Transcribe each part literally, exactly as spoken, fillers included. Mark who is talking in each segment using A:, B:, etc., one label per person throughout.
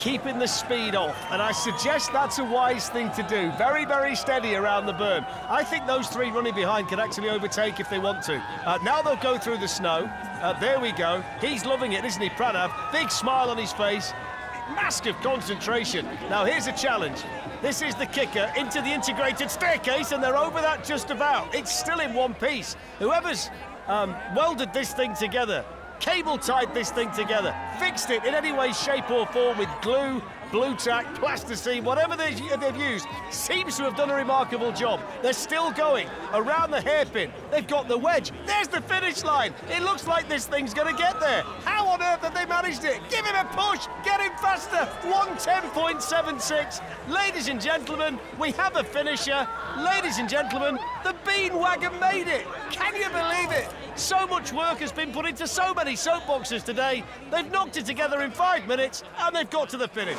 A: keeping the speed off, and I suggest that's a wise thing to do. Very, very steady around the berm. I think those three running behind can actually overtake if they want to. Uh, now they'll go through the snow. Uh, there we go. He's loving it, isn't he, Pranav? Big smile on his face. Massive concentration. Now here's a challenge. This is the kicker into the integrated staircase, and they're over that just about. It's still in one piece. Whoever's um, welded this thing together, cable tied this thing together, fixed it in any way, shape or form with glue, blue tack, plasticine, whatever they've used, seems to have done a remarkable job. They're still going around the hairpin. They've got the wedge. There's the finish line. It looks like this thing's going to get there. How on earth have they managed it? Give him a push. Get him faster. one ten point seven six. Ladies and gentlemen, we have a finisher. Ladies and gentlemen, the Bean Wagon made it. Can you believe it? So much work has been put into so many soapboxes today. They've knocked it together in five minutes and they've got to the finish.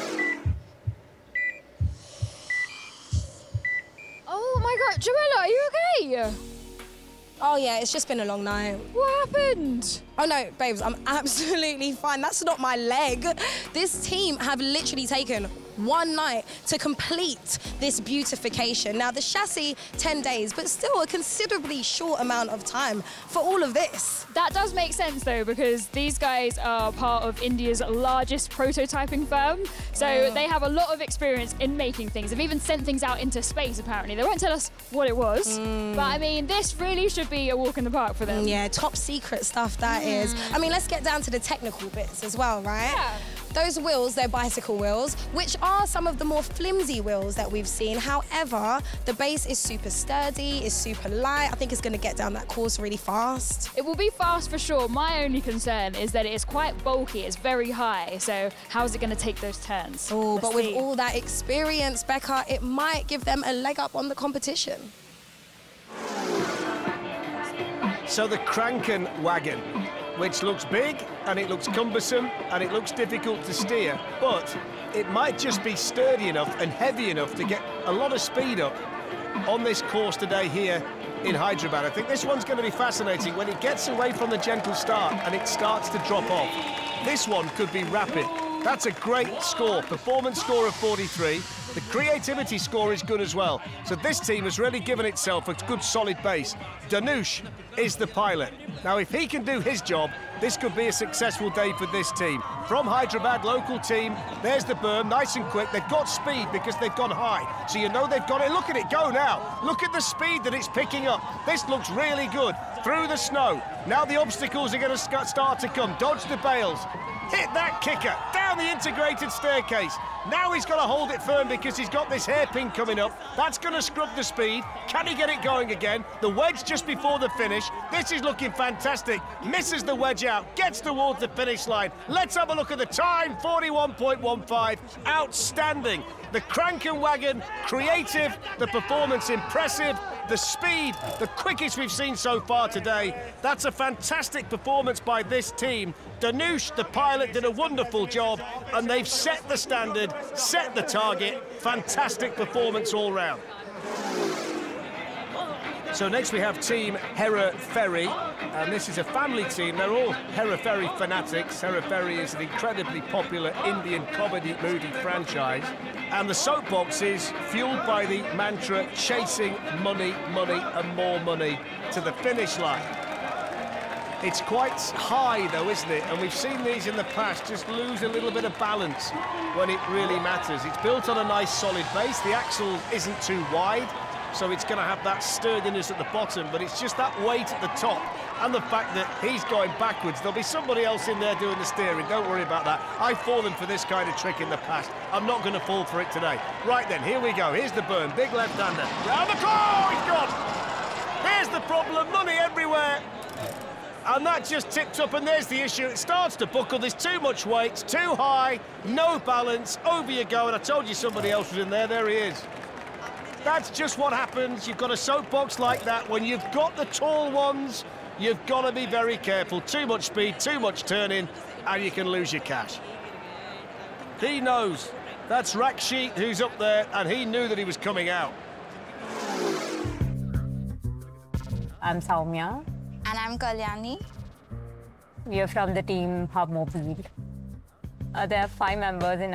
B: Oh my God, Joella, are you okay?
C: Oh yeah, it's just been a long night.
B: What happened?
C: Oh no, babes, I'm absolutely fine. That's not my leg. This team have literally taken one night to complete this beautification. Now the chassis, ten days, but still a considerably short amount of time for all of this.
B: That does make sense though, because these guys are part of India's largest prototyping firm. So
C: Mm.
B: they have a lot of experience in making things. They've even sent things out into space, apparently. They won't tell us what it was,
C: Mm.
B: but I mean, this really should be a walk in the park for them.
C: Yeah, top secret stuff that
B: Mm.
C: is. I mean, let's get down to the technical bits as well, right?
B: Yeah.
C: Those wheels, they're bicycle wheels, which are some of the more flimsy wheels that we've seen. However, the base is super sturdy, is super light. I think it's going to get down that course really fast.
B: It will be fast for sure. My only concern is that it is quite bulky, it's very high, so how is it going to take those turns?
C: Oh,
B: Let's
C: but with
B: see.
C: all that experience, Becca, it might give them a leg up on the competition.
A: So the Kranken wagon, which looks big and it looks cumbersome and it looks difficult to steer, but it might just be sturdy enough and heavy enough to get a lot of speed up on this course today here in Hyderabad. I think this one's going to be fascinating when it gets away from the gentle start and it starts to drop off. This one could be rapid. That's a great score, performance score of forty-three. The creativity score is good as well. So this team has really given itself a good solid base. Dhanush is the pilot. Now if he can do his job, this could be a successful day for this team. From Hyderabad, local team, there's the berm, nice and quick. They've got speed because they've gone high. So you know they've got it. Look at it go now. Look at the speed that it's picking up. This looks really good. Through the snow. Now the obstacles are going to start to come. Dodge the bales. Hit that kicker down the integrated staircase. Now he's got to hold it firm because he's got this hairpin coming up. That's going to scrub the speed. Can he get it going again? The wedge just before the finish. This is looking fantastic. Misses the wedge out, gets towards the finish line. Let's have a look at the time, forty-one point one five. Outstanding. The Kranken wagon, creative, the performance impressive, the speed, the quickest we've seen so far today. That's a fantastic performance by this team. Dhanush, the pilot, did a wonderful job, and they've set the standard, set the target. Fantastic performance all round. So next we have Team Hera Ferry, and this is a family team. They're all Hera Ferry fanatics. Hera Ferry is an incredibly popular Indian comedy movie franchise, and the soapbox is fueled by the mantra chasing money, money and more money to the finish line. It's quite high though, isn't it? And we've seen these in the past just lose a little bit of balance when it really matters. It's built on a nice solid base. The axle isn't too wide, so it's going to have that sturdiness at the bottom, but it's just that weight at the top and the fact that he's going backwards. There'll be somebody else in there doing the steering, don't worry about that. I've fallen for this kind of trick in the past. I'm not going to fall for it today. Right then, here we go. Here's the burn, big left-hander. Round the corner, he's gone! There's the problem, money everywhere. And that just tipped up, and there's the issue. It starts to buckle, there's too much weight, it's too high, no balance, over you go, and I told you somebody else was in there, there he is. That's just what happens. You've got a soapbox like that. When you've got the tall ones, you've got to be very careful. Too much speed, too much turning, and you can lose your cash. He knows. That's Rakshit who's up there, and he knew that he was coming out.
D: I'm Soumya.
E: And I'm Kalyani.
D: We are from the team Hub Mobile. Uh, there are five members in